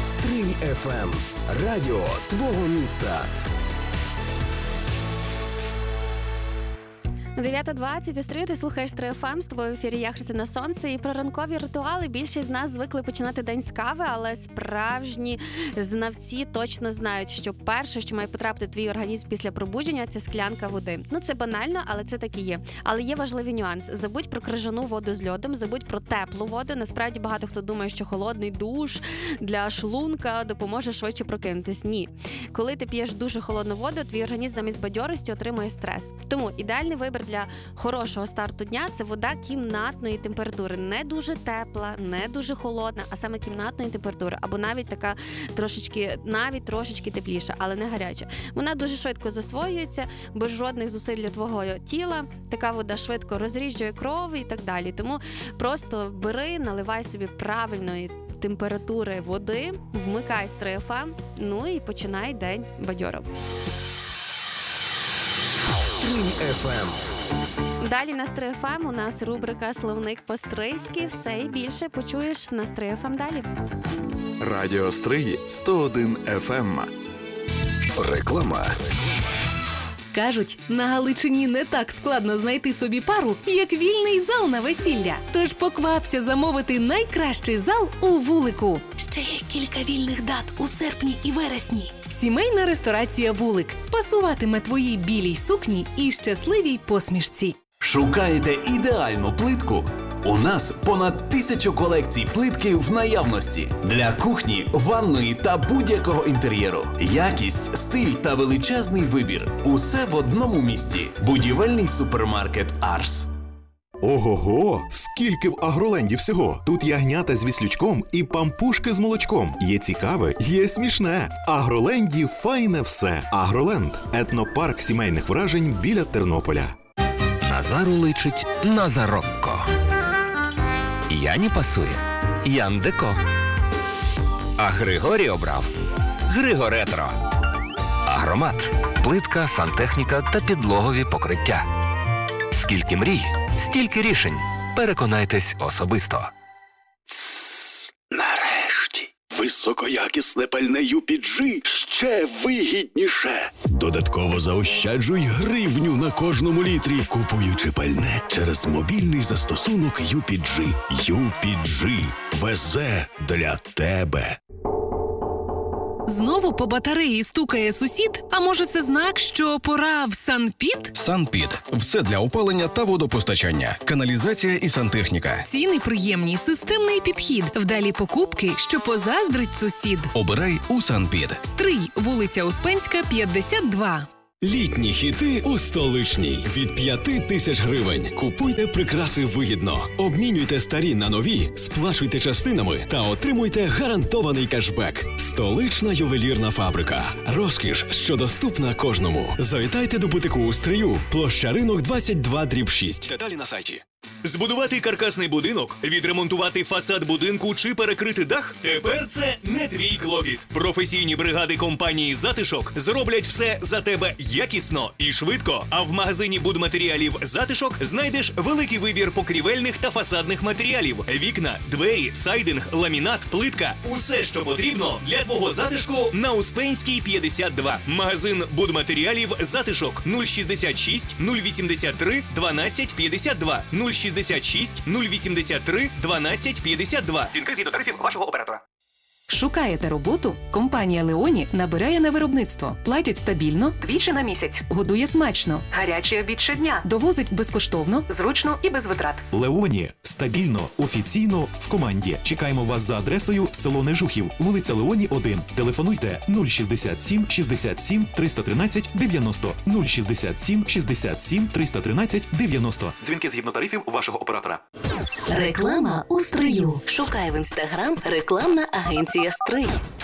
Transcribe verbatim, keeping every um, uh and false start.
Стрий еф ем. Радіо твого міста. дев'ята двадцять у Стрию, ти слухаєш Стрий еф ем, з тобою в ефірі я, Христина Сонце. І про ранкові ритуали більшість з нас звикли починати день з кави, але справжні знавці точно знають, що перше, що має потрапити в твій організм після пробудження, це склянка води. Ну, це банально, але це так і є. Але є важливий нюанс. Забудь про крижану воду з льодом, забудь про теплу воду. Насправді багато хто думає, що холодний душ для шлунка допоможе швидше прокинутись. Ні. Коли ти п'єш дуже холодну воду, твій організм замість бадьорості отримує стрес. Тому ідеальний вибір для хорошого старту дня – це вода кімнатної температури. Не дуже тепла, не дуже холодна, а саме кімнатної температури. Або навіть така трошечки, навіть трошечки тепліша, але не гаряча. Вона дуже швидко засвоюється, без жодних зусиль для твого тіла. Така вода швидко розріджує кров і так далі. Тому просто бери, наливай собі правильної температури води, вмикай Стрий еф ем, ну і починай день бадьоро. Стрий еф ем. Далі на Стрий еф ем у нас рубрика «Словник по-стрийськи». Все і більше почуєш на Стрий еф ем далі. Радіо Стрий сто один еф ем. Реклама. Кажуть, на Галичині не так складно знайти собі пару, як вільний зал на весілля. Тож поквапся замовити найкращий зал у Вулику. Ще є кілька вільних дат у серпні і вересні. Сімейна ресторація «Вулик» пасуватиме твоїй білій сукні і щасливій посмішці. Шукаєте ідеальну плитку? У нас понад тисячу колекцій плитки в наявності. Для кухні, ванної та будь-якого інтер'єру. Якість, стиль та величезний вибір. Усе в одному місці. Будівельний супермаркет «Арс». Ого-го! Скільки в Агроленді всього! Тут ягнята з віслючком і пампушки з молочком. Є цікаве, є смішне. В Агроленді файне все. Агроленд – етнопарк сімейних вражень біля Тернополя. Назару личить Назарокко. Яні пасує Яндеко. А Григорій обрав Григоретро. Агромат. Плитка, сантехніка та підлогові покриття. Скільки мрій, стільки рішень. Переконайтесь особисто. Тссс, нарешті. Високоякісне пальне ю пі джі ще вигідніше. Додатково заощаджуй гривню на кожному літрі, купуючи пальне через мобільний застосунок ю пі джі. ю пі джі везе для тебе. Знову по батареї стукає сусід? А може це знак, що пора в Санпід? Санпід – все для опалення та водопостачання, каналізація і сантехніка. Ціни приємні, системний підхід, вдалі покупки, що позаздрить сусід. Обирай у Санпід. Стрий, вулиця Успенська, п'ятдесят два. Літні хіти у Столичній. Від п'яти тисяч гривень. Купуйте прикраси вигідно. Обмінюйте старі на нові, сплачуйте частинами та отримуйте гарантований кешбек. Столична ювелірна фабрика. Розкіш, що доступна кожному. Завітайте до бутику у Стрию. Площа Ринок двадцять два дріб шість. Деталі на сайті. Збудувати каркасний будинок, відремонтувати фасад будинку чи перекрити дах? Тепер це не твій клопіт. Професійні бригади компанії «Затишок» зроблять все за тебе якісно і швидко. А в магазині будматеріалів «Затишок» знайдеш великий вибір покрівельних та фасадних матеріалів. Вікна, двері, сайдинг, ламінат, плитка. Усе, що потрібно для твого затишку на Успенській п'ятдесят два. Магазин будматеріалів «Затишок» нуль шістдесят шість нуль вісімдесят три дванадцять п'ятдесят два нуль шістдесят шість нуль вісімдесят три дванадцять п'ятдесят два. Дзвінки згідно тарифів вашого оператора. Шукаєте роботу? Компанія «Леоні» набирає на виробництво. Платять стабільно, двічі на місяць. Годує смачно. Гарячий обід щодня. Довозить безкоштовно, зручно і без витрат. Леоні. Стабільно, офіційно, в команді. Чекаємо вас за адресою село Нежухів, вулиця Леоні, один. Телефонуйте нуль шістдесят сім шістдесят сім триста тринадцять дев'яносто. нуль шістдесят сім шістдесят сім триста тринадцять дев'яносто. Дзвінки згідно тарифів вашого оператора. Реклама у Стрию. Шукай в інстаграм рекламна агенція «Стрий».